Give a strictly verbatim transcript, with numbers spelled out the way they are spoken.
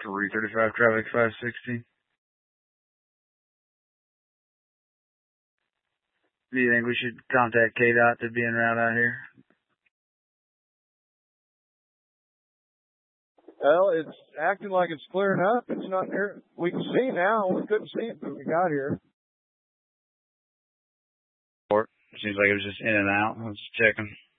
three thirty-five traffic, five sixty. Do you think we should contact K DOT to be en route out here? Well, it's acting like it's clearing up. It's not there. We can see now. We couldn't see it when we got here. Seems like it was just in and out. I was just checking.